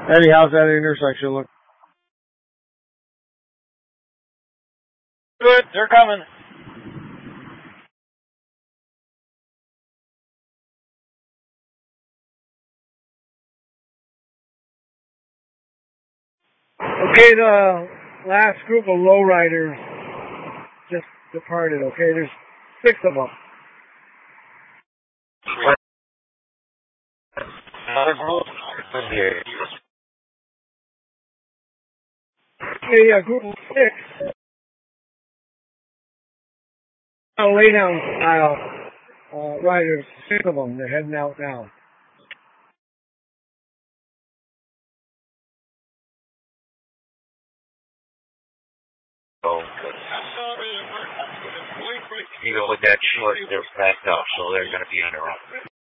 Eddie, how's that intersection look? Good, they're coming. Okay, the last group of lowriders just departed, okay? There's 6 of them. Another group here. Yeah, group of 6. Lay down style riders, 6 of them. They're heading out now. Oh, even with that short, they're backed up, so they're going to be interrupted.